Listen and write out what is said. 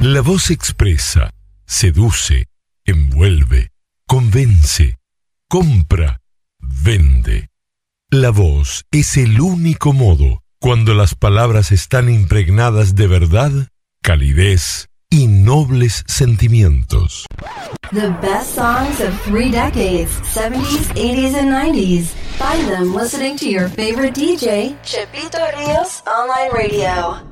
La voz expresa, seduce, envuelve, convence, compra, vende. La voz es el único modo, cuando las palabras están impregnadas de verdad, calidez y nobles sentimientos. The best songs of 3 decades, 70s, 80s, and 90s. Find them listening to your favorite DJ, Chepito Rios Online Radio.